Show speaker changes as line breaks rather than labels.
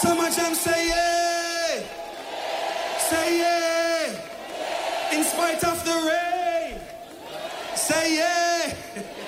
Summer Jam, say yeah. Say yeah. In spite of the rain. Say yeah.